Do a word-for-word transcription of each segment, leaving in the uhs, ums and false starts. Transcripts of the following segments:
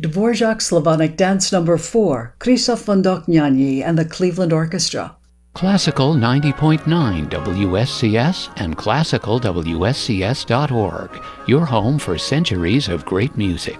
Dvorak Slavonic Dance Number four, Krzysztof Wondokniani and the Cleveland Orchestra. Classical ninety point nine W S C S and classical W S C S dot org, your home for centuries of great music.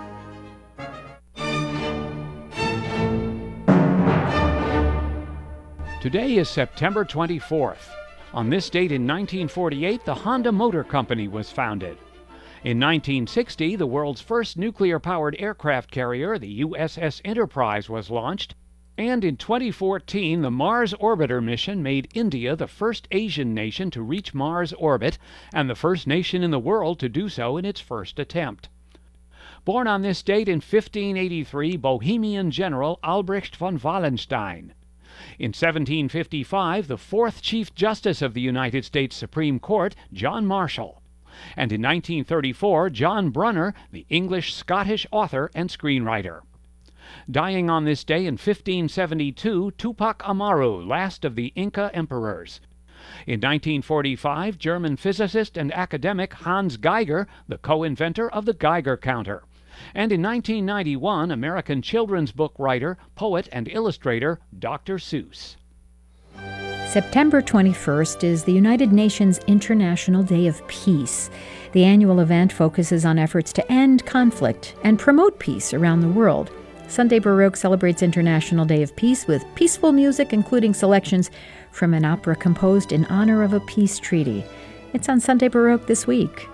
Today is September twenty-fourth. On this date in nineteen forty-eight, the Honda Motor Company was founded. In nineteen sixty, the world's first nuclear-powered aircraft carrier, the U S S Enterprise, was launched. And in twenty fourteen, the Mars Orbiter mission made India the first Asian nation to reach Mars orbit and the first nation in the world to do so in its first attempt. Born on this date in fifteen eighty-three, Bohemian general Albrecht von Wallenstein. In seventeen fifty-five, the fourth Chief Justice of the United States Supreme Court, John Marshall. And in nineteen thirty-four, John Brunner, the English-Scottish author and screenwriter. Dying on this day in fifteen seventy-two, Tupac Amaru, last of the Inca emperors. In nineteen forty-five, German physicist and academic Hans Geiger, the co-inventor of the Geiger counter. And in nineteen ninety-one, American children's book writer, poet, and illustrator Doctor Seuss. September twenty-first is the United Nations International Day of Peace. The annual event focuses on efforts to end conflict and promote peace around the world. Sunday Baroque celebrates International Day of Peace with peaceful music, including selections from an opera composed in honor of a peace treaty. It's on Sunday Baroque this week.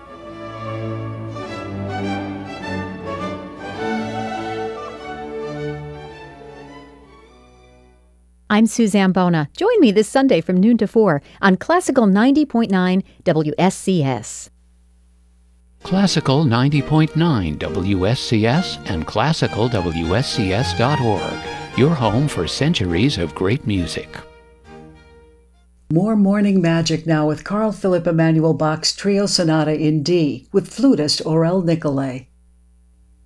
I'm Suzanne Bona. Join me this Sunday from noon to four on Classical ninety point nine W S C S. Classical ninety point nine W S C S and classical W S C S dot org, your home for centuries of great music. More morning magic now with Carl Philipp Emanuel Bach's Trio Sonata in D with flutist Aurel Nicolai.